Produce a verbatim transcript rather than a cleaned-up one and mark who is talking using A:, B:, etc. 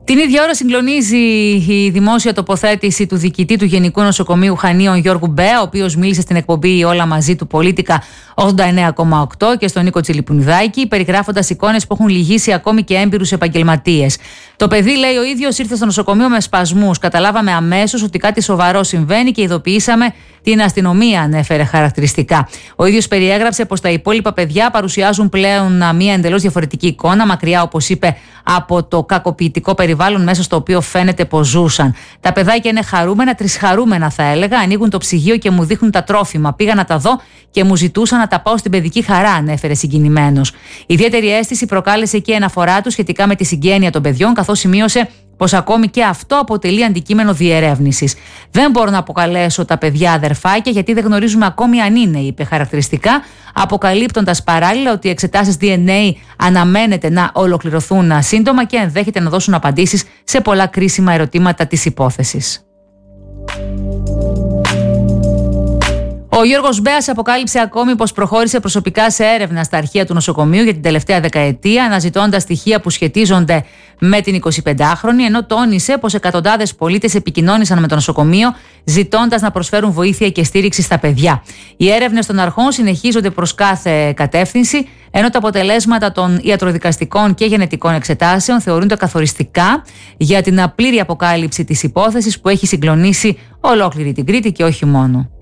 A: Την ίδια ώρα συγκλονίζει η δημόσια τοποθέτηση του διοικητή του Γενικού Νοσοκομείου Χανίων Γιώργου Μπέα, ο οποίος μίλησε στην εκπομπή Όλα Μαζί του Πολίτικα ογδόντα εννέα κόμμα οκτώ και στον Νίκο Τσιλιπουνιδάκη, περιγράφοντας εικόνες που έχουν λυγίσει ακόμη και έμπειρους επαγγελματίες. Το παιδί, λέει ο ίδιος, ήρθε στο νοσοκομείο με σπασμούς. Καταλάβαμε αμέσως ότι κάτι σοβαρό συμβαίνει και ειδοποιήσαμε την αστυνομία, ανέφερε χαρακτηριστικά. Ο ίδιος περιέγραψε πως τα υπόλοιπα παιδιά παρουσιάζουν πλέον μια εντελώς διαφορετική εικόνα, μακριά, όπως είπε, από το κακοποιητικό περιβάλλον μέσα στο οποίο φαίνεται πως ζούσαν. Τα παιδάκια είναι χαρούμενα, τρισχαρούμενα θα έλεγα, ανοίγουν το ψυγείο και μου δείχνουν τα τρόφιμα. Πήγα να τα δω και μου ζητούσαν να τα πάω στην παιδική χαρά, ανέφερε συγκινημένος. Ιδιαίτερη αίσθηση προκάλεσε και η αναφορά του σχετικά με τη συγγένεια των παιδιών, καθώς σημείωσε πως ακόμη και αυτό αποτελεί αντικείμενο διερεύνησης. Δεν μπορώ να αποκαλέσω τα παιδιά αδερφάκια, γιατί δεν γνωρίζουμε ακόμη αν είναι, είπε χαρακτηριστικά, αποκαλύπτοντας παράλληλα ότι οι εξετάσεις ντι εν έι αναμένεται να ολοκληρωθούν σύντομα και ενδέχεται να δώσουν απαντήσεις σε πολλά κρίσιμα ερωτήματα της υπόθεσης. Ο Γιώργος Μπέας αποκάλυψε ακόμη πως προχώρησε προσωπικά σε έρευνα στα αρχεία του νοσοκομείου για την τελευταία δεκαετία, αναζητώντας στοιχεία που σχετίζονται με την εικοσιπεντάχρονη, ενώ τόνισε πως εκατοντάδες πολίτες επικοινώνησαν με το νοσοκομείο ζητώντας να προσφέρουν βοήθεια και στήριξη στα παιδιά. Οι έρευνες των αρχών συνεχίζονται προς κάθε κατεύθυνση, ενώ τα αποτελέσματα των ιατροδικαστικών και γενετικών εξετάσεων θεωρούνται καθοριστικά για την πλήρη αποκάλυψη της υπόθεσης που έχει συγκλονίσει ολόκληρη την Κρήτη και όχι μόνο.